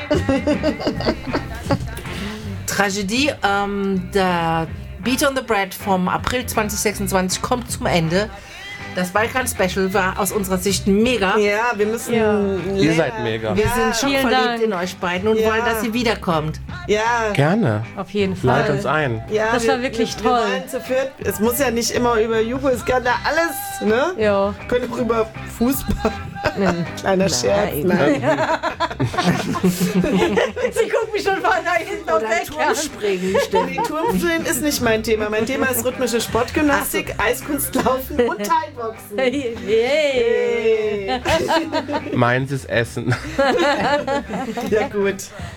Tragödie, der Beat on the Bread vom April 2026 kommt zum Ende. Das Balkan-Special war aus unserer Sicht mega. Ja, wir müssen... Ihr seid mega. Wir sind schon vielen verliebt Dank. in euch beiden und wollen, dass sie wiederkommt. Ja. Gerne. Auf jeden Fall. Leit uns ein. Ja, Das war wirklich wir toll. wollen zu viert. Es muss ja nicht immer über Jugo, es kann ja alles, ne? Ja. Wir können auch über Fußball. Kleiner Scherz. Nein. Sie guckt mich schon von da hinten auf weg. Turmspringen, stimmt. Die Turmspringen ist nicht mein Thema. Mein Thema ist rhythmische Sportgymnastik, Eiskunstlaufen und Thai-Boxen. Hey. Meins ist Essen. Ja gut.